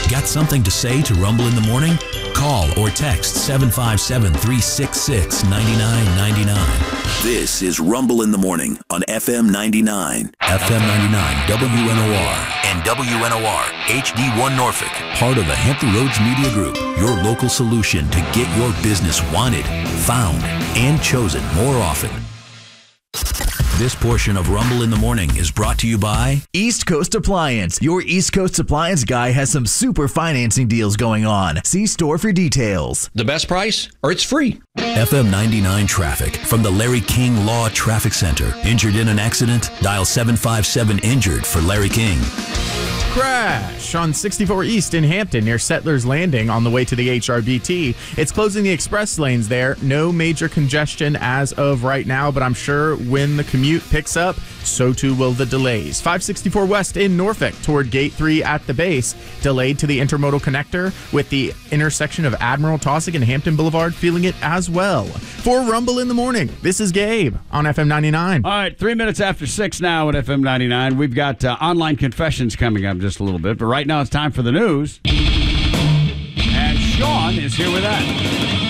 Got something to say to Rumble in the Morning? Call or text 757-366-9999. This is Rumble in the Morning on FM 99, FM 99 WNOR, and WNOR HD1 Norfolk. Part of the Hampton Roads Media Group, your local solution to get your business wanted, found, and chosen more often. This portion of Rumble in the Morning is brought to you by East Coast Appliance. Your East Coast Appliance guy has some super financing deals going on. See store for details. The best price, or it's free. FM 99 traffic from the Larry King Law Traffic Center. Injured in an accident? Dial 757-INJURED for Larry King. Crash on 64 East in Hampton near Settlers Landing on the way to the HRBT. It's closing the express lanes there. No major congestion as of right now, but I'm sure when the commute picks up, so too will the delays. 564 West in Norfolk toward Gate 3 at the base. Delayed to the intermodal connector with the intersection of Admiral Taussig and Hampton Boulevard, feeling it as well. For Rumble in the Morning, this is Gabe on FM 99. All right, 3 minutes after 6 now at FM 99. We've got online confessions coming up just a little bit, but right now it's time for the news. And Sean is here with that.